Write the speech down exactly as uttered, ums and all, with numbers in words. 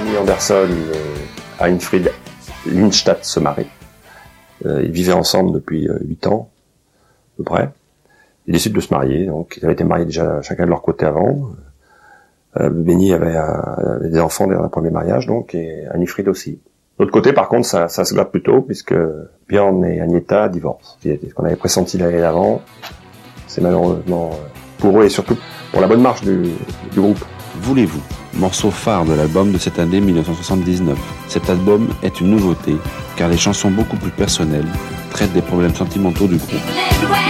Benny Andersson et Heinfried Lindstadt se marient. Euh, ils vivaient ensemble depuis huit ans, à peu près. Ils décident de se marier, donc ils avaient été mariés déjà chacun de leur côté avant. Euh, Benny avait, euh, avait des enfants dès un premier mariage, donc, et Heinfried aussi. De l'autre côté, par contre, ça, ça se gâte plus tôt, puisque Björn et Agneta divorcent. Ce qu'on avait pressenti l'année d'avant, c'est malheureusement pour eux et surtout pour la bonne marche du, du groupe. Voulez-vous, morceau phare de l'album de cette année dix-neuf cent soixante-dix-neuf. Cet album est une nouveauté, car les chansons beaucoup plus personnelles traitent des problèmes sentimentaux du groupe.